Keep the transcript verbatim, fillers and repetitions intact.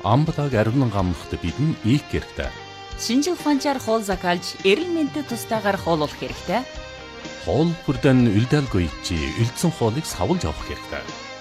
Амбалаг ариун гамнахад бидэн ийх хэрэгтэй. Шинжил ухаанчаар хоол закалж, эрүүл мэндэд тустайгаар хоол болох хэрэгтэй. Хоол бүрдэн үлдээлгүй чи үлдсэн хоолыг савлж авах хэрэгтэй.